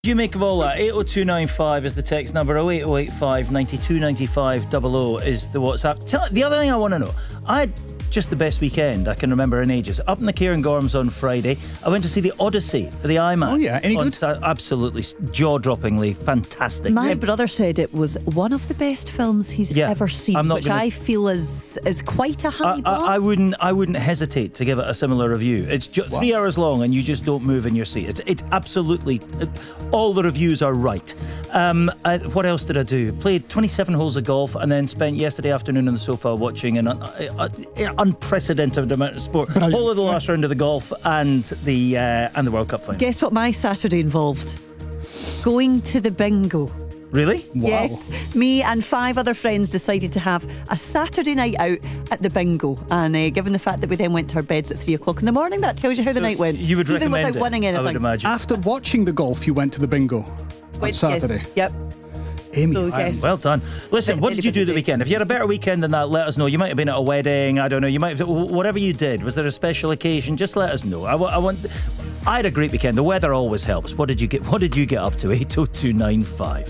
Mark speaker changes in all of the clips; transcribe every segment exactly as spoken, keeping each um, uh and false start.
Speaker 1: Do you make of all that? eight oh two nine five is the text number. oh eight oh eight five, nine two nine five, double oh is the WhatsApp. Tell, the other thing I want to know, I had just the best weekend I can remember in ages. Up in the Cairngorms on Friday, I went to see the Odyssey at the IMAX.
Speaker 2: Oh yeah, any good?
Speaker 1: Sa- absolutely jaw-droppingly fantastic.
Speaker 3: My
Speaker 1: Yeah.
Speaker 3: brother said it was one of the best films he's
Speaker 1: Yeah,
Speaker 3: ever seen,
Speaker 1: I'm not
Speaker 3: which
Speaker 1: gonna-
Speaker 3: I feel is is quite a high
Speaker 1: I,
Speaker 3: bar.
Speaker 1: I, I wouldn't. I wouldn't hesitate to give it a similar review. It's ju-
Speaker 2: Wow.
Speaker 1: three hours long, and you just don't move in your seat. It's, it's absolutely it, all the reviews are right. Um, I, what else did I do? Played twenty-seven holes of golf, and then spent yesterday afternoon on the sofa watching an uh, uh, unprecedented amount of sport.
Speaker 2: Brilliant.
Speaker 1: Whole of the last round of the golf and the uh, and the World Cup final.
Speaker 3: Guess what my Saturday involved? Going to the bingo.
Speaker 1: Really?
Speaker 2: Wow.
Speaker 3: Yes, me and five other friends decided to have a Saturday night out at the bingo, and uh, given the fact that we then went to our beds at three o'clock in the morning, that tells you how the night went.
Speaker 1: You would
Speaker 3: even
Speaker 1: recommend
Speaker 3: without
Speaker 1: it,
Speaker 3: winning anything.
Speaker 1: I would imagine.
Speaker 2: After watching the golf, you went to the bingo on
Speaker 3: Went-
Speaker 2: Saturday.
Speaker 3: Yes, yep.
Speaker 2: Amy,
Speaker 3: So,
Speaker 2: I-
Speaker 3: yes.
Speaker 1: Well done. Listen, what
Speaker 3: Very
Speaker 1: did you do
Speaker 3: busy
Speaker 1: the
Speaker 3: day.
Speaker 1: weekend? If you had a better weekend than that, let us know. You might have been at a wedding. I don't know. You might have, whatever you did. Was there a special occasion? Just let us know. I, wa- I want. I had a great weekend. The weather always helps. What did you get? What did you get up to? eight oh two nine five.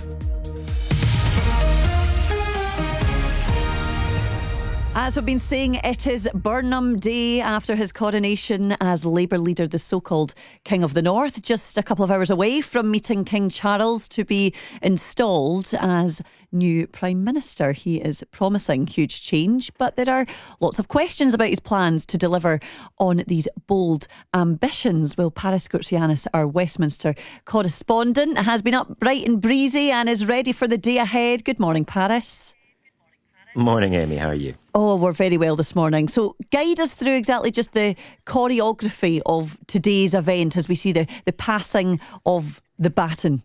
Speaker 3: As we've been saying, it is Burnham Day after his coronation as Labour leader, the so-called King of the North, just a couple of hours away from meeting King Charles to be installed as new Prime Minister. He is promising huge change, but there are lots of questions about his plans to deliver on these bold ambitions. Well, Paris Gurtsianis, our Westminster correspondent, has been up bright and breezy and is ready for the day ahead. Good morning, Paris.
Speaker 4: Morning, Amy. How are you?
Speaker 3: Oh, we're very well this morning. So guide us through exactly just the choreography of today's event as we see the, the passing of the baton.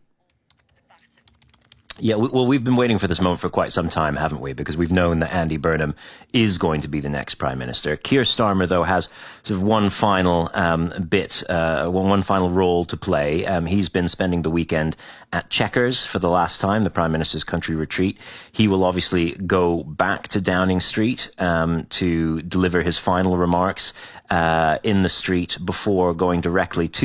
Speaker 4: Yeah, we, well, we've been waiting for this moment for quite some time, haven't we? Because we've known that Andy Burnham is going to be the next Prime Minister. Keir Starmer, though, has sort of one final um, bit, uh, one, one final role to play. Um, he's been spending the weekend at Chequers for the last time, the Prime Minister's country retreat. He will obviously go back to Downing Street um, to deliver his final remarks uh, in the street before going directly to